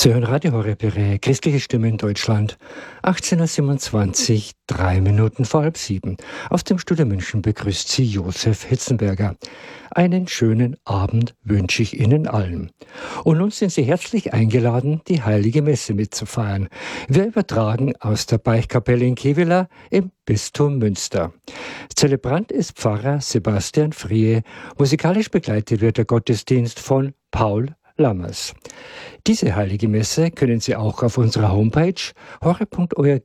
Sie hören Radio Horeb, Ihre christliche Stimme in Deutschland. 18.27 Uhr, 3 Minuten vor halb 7. Aus dem Studio München begrüßt Sie Josef Hitzenberger. Einen schönen Abend wünsche ich Ihnen allen. Und nun sind Sie herzlich eingeladen, die Heilige Messe mitzufeiern. Wir übertragen aus der Beichtkapelle in Kevela im Bistum Münster. Zelebrant ist Pfarrer Sebastian Friehe. Musikalisch begleitet wird der Gottesdienst von Paul Lammers. Diese Heilige Messe können Sie auch auf unserer Homepage horeb.org